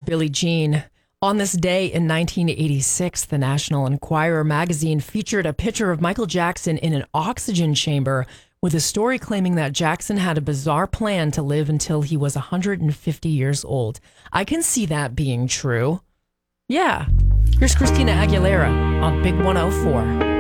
Billie Jean. On this day in 1986, the National Enquirer magazine featured a picture of Michael Jackson in an oxygen chamber with a story claiming that Jackson had a bizarre plan to live until he was 150 years old. I can see that being true. Yeah. Here's Christina Aguilera on Big 104.